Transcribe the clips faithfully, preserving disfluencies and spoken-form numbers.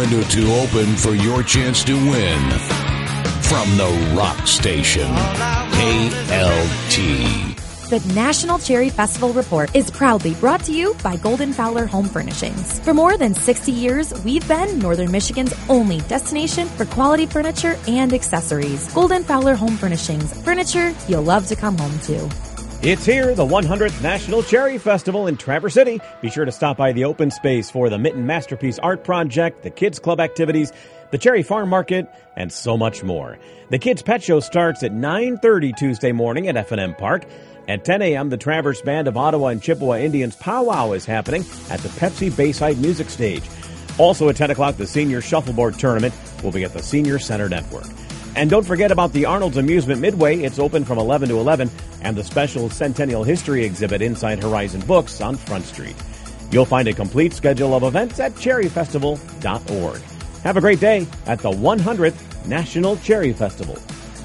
window to open for your chance to win. From the Rock Station, K L T. The National Cherry Festival Report is proudly brought to you by Golden Fowler Home Furnishings. For more than sixty years, we've been Northern Michigan's only destination for quality furniture and accessories. Golden Fowler Home Furnishings. Furniture you'll love to come home to. It's here, the one hundredth National Cherry Festival in Traverse City. Be sure to stop by the open space for the Mitten Masterpiece Art Project, the Kids Club activities, the Cherry Farm Market, and so much more. The Kids Pet Show starts at nine thirty Tuesday morning at F and M Park. At ten a.m., the Traverse Band of Ottawa and Chippewa Indians powwow is happening at the Pepsi Bayside Music Stage. Also at ten o'clock, the Senior Shuffleboard Tournament will be at the Senior Center Network. And don't forget about the Arnold's Amusement Midway. It's open from eleven to eleven, and the special Centennial History exhibit inside Horizon Books on Front Street. You'll find a complete schedule of events at cherry festival dot org. Have a great day at the one hundredth National Cherry Festival.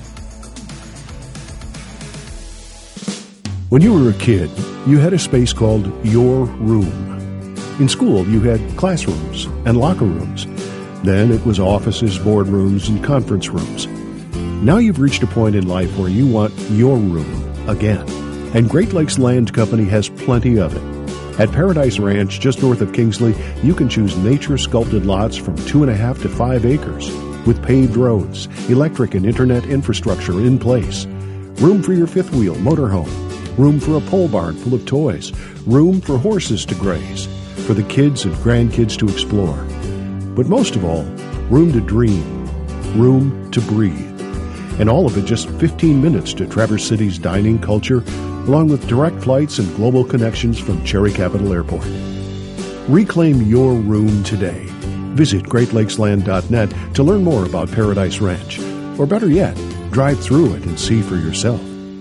When you were a kid, you had a space called your room. In school, you had classrooms and locker rooms. Then it was offices, boardrooms, and conference rooms. Now you've reached a point in life where you want your room again. And Great Lakes Land Company has plenty of it. At Paradise Ranch, just north of Kingsley, you can choose nature-sculpted lots from two and a half to five acres with paved roads, electric and internet infrastructure in place. Room for your fifth wheel motorhome. Room for a pole barn full of toys. Room for horses to graze. For the kids and grandkids to explore. But most of all, room to dream. Room to breathe. And all of it just fifteen minutes to Traverse City's dining culture, along with direct flights and global connections from Cherry Capital Airport. Reclaim your room today. Visit great lakes land dot net to learn more about Paradise Ranch. Or better yet, drive through it and see for yourself.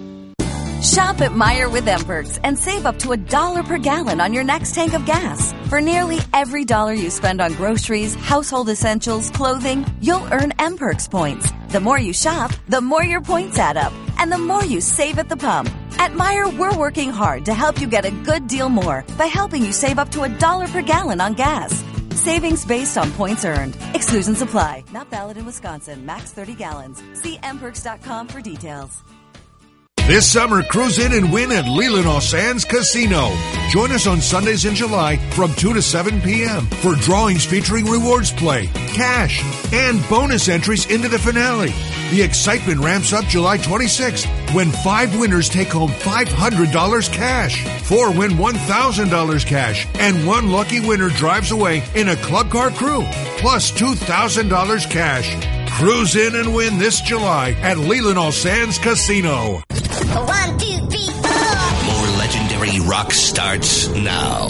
Shop at Meijer with M-Perks and save up to a dollar per gallon on your next tank of gas. For nearly every dollar you spend on groceries, household essentials, clothing, you'll earn M-Perks points. The more you shop, the more your points add up, and the more you save at the pump. At Meijer, we're working hard to help you get a good deal more by helping you save up to a dollar per gallon on gas. Savings based on points earned. Exclusions apply. Not valid in Wisconsin. Max thirty gallons. See m perks dot com for details. This summer, cruise in and win at Leland All Sands Casino. Join us on Sundays in July from two to seven p.m. for drawings featuring rewards play, cash, and bonus entries into the finale. The excitement ramps up July twenty-sixth when five winners take home five hundred dollars cash, four win one thousand dollars cash, and one lucky winner drives away in a club car crew, plus two thousand dollars cash. Cruise in and win this July at Leland All Sands Casino. One, two, three, four. More legendary rock starts now.